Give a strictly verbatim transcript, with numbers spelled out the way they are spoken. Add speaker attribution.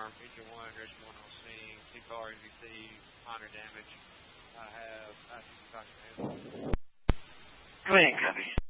Speaker 1: alarm, engine one, engine one on scene, C P R, N V C, minor damage. I have, I think,
Speaker 2: Come in, copy.